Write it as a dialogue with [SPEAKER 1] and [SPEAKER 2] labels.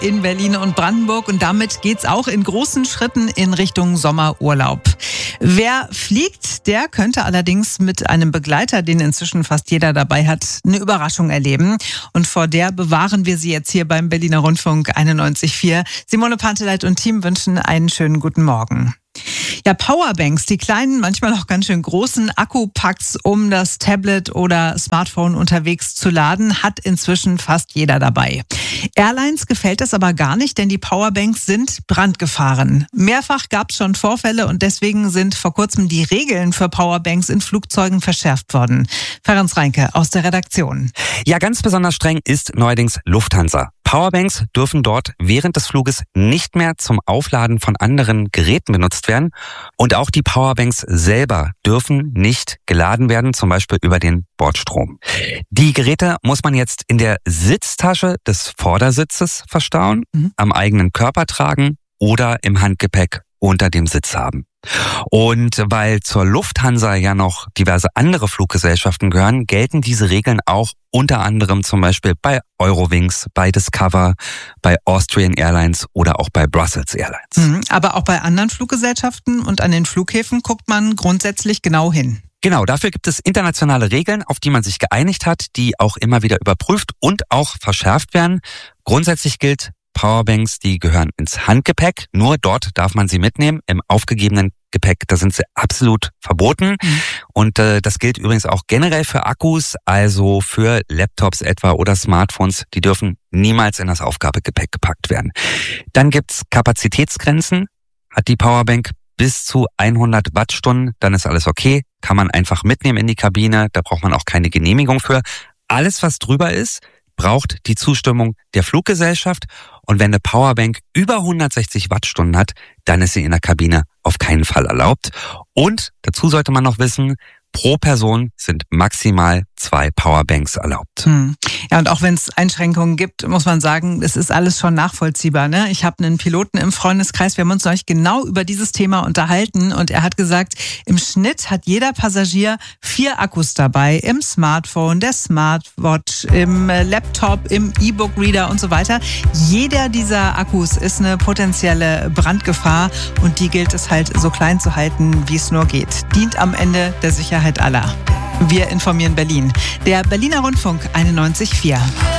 [SPEAKER 1] in Berlin und Brandenburg und damit geht's auch in großen Schritten in Richtung Sommerurlaub. Wer fliegt, der könnte allerdings mit einem Begleiter, den inzwischen fast jeder dabei hat, eine Überraschung erleben. Und vor der bewahren wir Sie jetzt hier beim Berliner Rundfunk 91.4. Simone Panteleit und Team wünschen einen schönen guten Morgen. Ja, Powerbanks, die kleinen, manchmal auch ganz schön großen Akkupacks, um das Tablet oder Smartphone unterwegs zu laden, hat inzwischen fast jeder dabei. Airlines gefällt das aber gar nicht, denn die Powerbanks sind Brandgefahren. Mehrfach gab es schon Vorfälle und deswegen sind vor kurzem die Regeln für Powerbanks in Flugzeugen verschärft worden. Ferenc Reinke aus der Redaktion.
[SPEAKER 2] Ja, ganz besonders streng ist neuerdings Lufthansa. Powerbanks dürfen dort während des Fluges nicht mehr zum Aufladen von anderen Geräten benutzt werden. Und auch die Powerbanks selber dürfen nicht geladen werden, zum Beispiel über den Bordstrom. Die Geräte muss man jetzt in der Sitztasche des Vordersitzes verstauen, am eigenen Körper tragen oder im Handgepäck unter dem Sitz haben. Und weil zur Lufthansa ja noch diverse andere Fluggesellschaften gehören, gelten diese Regeln auch unter anderem zum Beispiel bei Eurowings, bei Discover, bei Austrian Airlines oder auch bei Brussels Airlines.
[SPEAKER 1] Aber auch bei anderen Fluggesellschaften und an den Flughäfen guckt man grundsätzlich genau hin.
[SPEAKER 2] Genau, dafür gibt es internationale Regeln, auf die man sich geeinigt hat, die auch immer wieder überprüft und auch verschärft werden. Grundsätzlich gilt, Powerbanks, die gehören ins Handgepäck. Nur dort darf man sie mitnehmen. Im aufgegebenen Gepäck, da sind sie absolut verboten. Und das gilt übrigens auch generell für Akkus, also für Laptops etwa oder Smartphones. Die dürfen niemals in das Aufgabegepäck gepackt werden. Dann gibt's Kapazitätsgrenzen. Hat die Powerbank bis zu 100 Wattstunden, dann ist alles okay. Kann man einfach mitnehmen in die Kabine. Da braucht man auch keine Genehmigung für. Alles, was drüber ist, braucht die Zustimmung der Fluggesellschaft. Und wenn eine Powerbank über 160 Wattstunden hat, dann ist sie in der Kabine auf keinen Fall erlaubt. Und dazu sollte man noch wissen, pro Person sind maximal 2 Powerbanks erlaubt.
[SPEAKER 1] Ja, und auch wenn es Einschränkungen gibt, muss man sagen, es ist alles schon nachvollziehbar. Ne? Ich habe einen Piloten im Freundeskreis, wir haben uns neulich genau über dieses Thema unterhalten und er hat gesagt, im Schnitt hat jeder Passagier 4 Akkus dabei, im Smartphone, der Smartwatch, im Laptop, im E-Book-Reader und so weiter. Jeder dieser Akkus ist eine potenzielle Brandgefahr und die gilt es halt so klein zu halten, wie es nur geht. Dient am Ende der Sicherheit aller. Wir informieren Berlin. Der Berliner Rundfunk 91.4.